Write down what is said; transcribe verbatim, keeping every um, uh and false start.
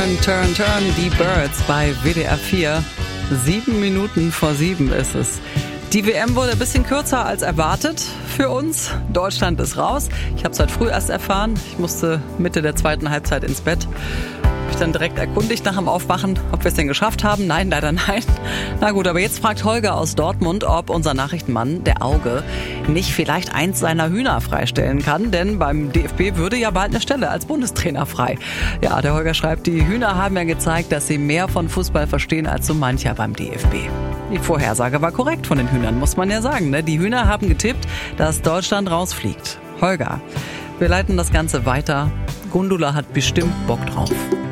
Turn, turn, turn, die Birds bei W D R vier. Sieben Minuten vor sieben ist es. Die W M wurde ein bisschen kürzer als erwartet für uns. Deutschland ist raus. Ich habe es heute früh erst erfahren. Ich musste Mitte der zweiten Halbzeit ins Bett. Habe ich dann direkt erkundigt nach dem Aufwachen, ob wir es denn geschafft haben. Nein, leider nein. Na gut, aber jetzt fragt Holger aus Dortmund, ob unser Nachrichtenmann, der Auge, nicht vielleicht eins seiner Hühner freistellen kann. Denn beim D F B würde ja bald eine Stelle als Bundestrainer frei. Ja, der Holger schreibt, die Hühner haben ja gezeigt, dass sie mehr von Fußball verstehen als so mancher beim D F B. Die Vorhersage war korrekt von den Hühnern, muss man ja sagen. Ne? Die Hühner haben getippt, dass Deutschland rausfliegt. Holger, wir leiten das Ganze weiter. Gundula hat bestimmt Bock drauf.